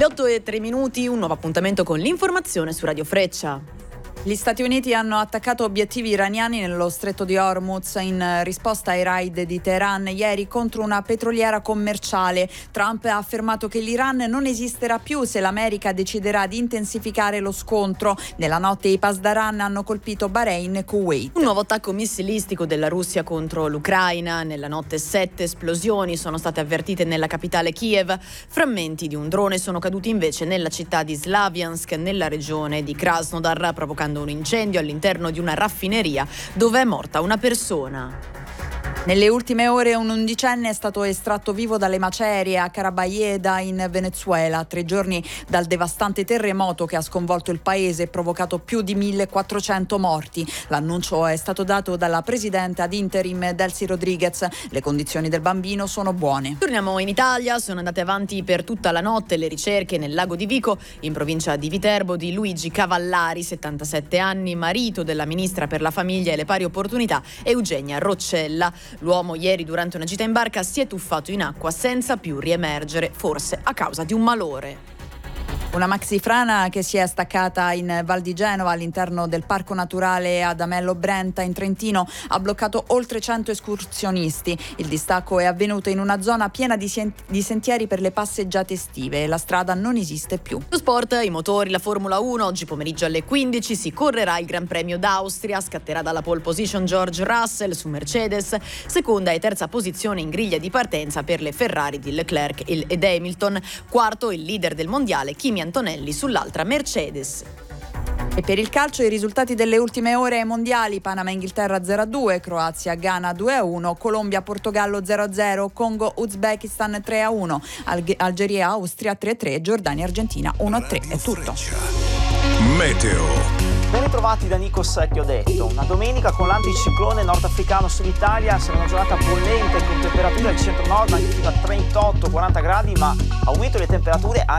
8:03, un nuovo appuntamento con l'informazione su Radio Freccia. Gli Stati Uniti hanno attaccato obiettivi iraniani nello stretto di Hormuz in risposta ai raid di Teheran ieri contro una petroliera commerciale. Trump ha affermato che l'Iran non esisterà più se l'America deciderà di intensificare lo scontro. Nella notte i Pasdaran hanno colpito Bahrain e Kuwait. Un nuovo attacco missilistico della Russia contro l'Ucraina. Nella notte 7 esplosioni sono state avvertite nella capitale Kiev. Frammenti di un drone sono caduti invece nella città di Slaviansk, nella regione di Krasnodar, provocando un incendio all'interno di una raffineria dove è morta una persona. Nelle ultime ore un undicenne è stato estratto vivo dalle macerie a Carabayeda in Venezuela, 3 giorni dal devastante terremoto che ha sconvolto il paese e provocato più di 1.400 morti. L'annuncio è stato dato dalla presidente ad interim Delcy Rodriguez. Le condizioni del bambino sono buone. Torniamo in Italia. Sono andate avanti per tutta la notte le ricerche nel lago di Vico, in provincia di Viterbo, di Luigi Cavallari, 77 anni, marito della ministra per la famiglia e le pari opportunità Eugenia Roccella. L'uomo ieri durante una gita in barca si è tuffato in acqua senza più riemergere, forse a causa di un malore. Una maxifrana che si è staccata in Val di Genova all'interno del Parco Naturale Adamello Brenta in Trentino ha bloccato oltre 100 escursionisti. Il distacco è avvenuto in una zona piena di sentieri per le passeggiate estive e la strada non esiste più. Lo sport, i motori, la Formula 1. Oggi pomeriggio alle 15 si correrà il Gran Premio d'Austria. Scatterà dalla pole position George Russell su Mercedes. Seconda e terza posizione in griglia di partenza per le Ferrari di Leclerc ed Hamilton. Quarto il leader del mondiale Kimi Antonelli sull'altra Mercedes. E per il calcio i risultati delle ultime ore ai mondiali: Panama-Inghilterra 0-2, Croazia-Ghana 2-1, Colombia-Portogallo 0-0, Congo-Uzbekistan 3-1, Algeria-Austria 3-3, Giordania-Argentina 1-3. È tutto. Meteo. Ben ritrovati da Nico Secchio detto. Una domenica con l'anticiclone nordafricano sull'Italia, sarà una giornata bollente con temperature al centro-nord anche fino a 38-40 gradi, ma aumento delle temperature